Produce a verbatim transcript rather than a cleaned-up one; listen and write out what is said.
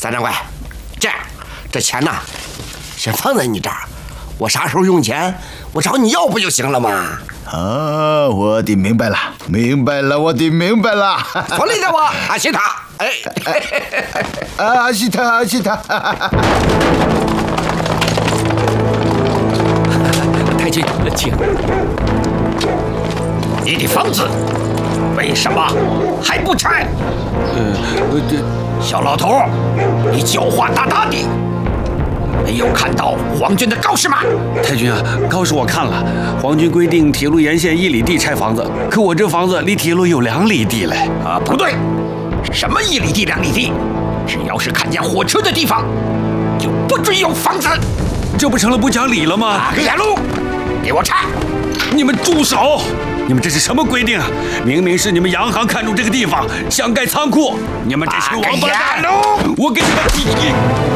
三掌柜，这样，这钱呐，先放在你这儿，我啥时候用钱，我找你要不就行了吗？ 啊，我的明白了，明白了，我的明白了。 佛利的我，阿西塔，哎， 阿西塔，阿西塔。 太君，请。 你的房子为什么还不拆？ 呃，这小老头，你狡猾大大的，没有看到皇军的告示吗？ 太君啊，告示我看了，皇军规定铁路沿线一里地拆房子，可我这房子离铁路有两里地嘞。 啊，不对，什么一里地两里地，只要是看见火车的地方，就不准有房子。 这不成了不讲理了吗？ 打个眼路，给我拆！ 你们住手！你们这是什么规定啊？明明是你们洋行看中这个地方，想盖仓库，你们这是王八蛋！我给你们！